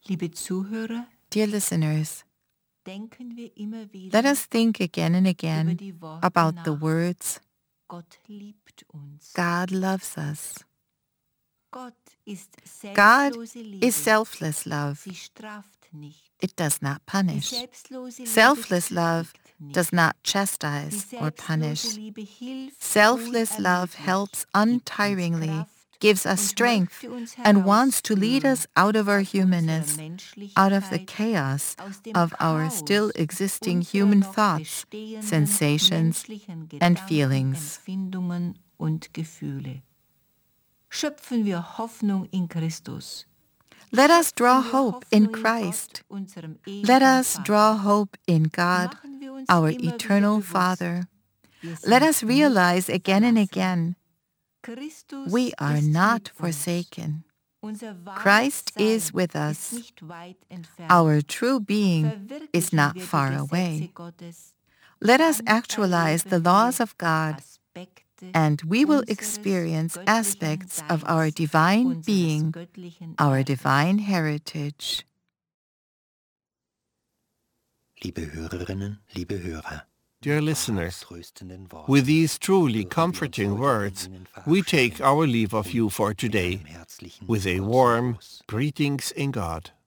Liebe Zuhörer, Dear listeners, denken wir immer wieder let us think again and über again die Worte about the nach. words, Gott liebt uns. God loves us. Gott ist God selbstlose Liebe. is selfless love. Sie straft nicht. It does not Die punish. selbstlose Liebe Selfless love kritisiert nicht. does not Die chastise or selbstlose punish. Liebe hilft, Selfless love unermüdlich, helps gibt uns untiringly, Kraft gives us und strength, möchte uns and wants to lead herausführen us out of our aus unserer humanness, out of the Menschlichkeit, chaos aus dem of our Chaos still existing unserer human noch thoughts, bestehenden sensations, menschlichen and Gedanken, feelings. Empfindungen und Gefühle. Schöpfen wir Hoffnung in Christus. Let us draw Schöpfen wir hope in Hoffnung Christ. Gott, unserem Let ewigen us Vater. draw hope in God, Machen wir uns our immer wieder eternal bewusst, Father. wir Let sind us realize nicht again and verlassen. again, Christus we are ist not mit uns. forsaken. Unser wahres Christ Sein is with ist us. nicht weit entfernt. Our true being is Verwirklichen not wir die far Gesetze away. Gottes, Let us dann actualize the erleben laws wir of God, Aspekte and we will unseres experience göttlichen aspects of our Seins, divine unseres being, göttlichen our Erbes. divine heritage. Liebe Hörerinnen, liebe Hörer, Dear listeners, with these truly comforting words, we take our leave of you for today with a warm greetings in God.